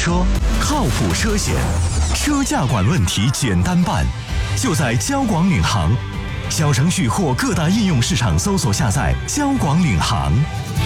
车，靠谱车险，车价管问题简单办，就在交广领航。小程序或各大应用市场搜索下载交广领航。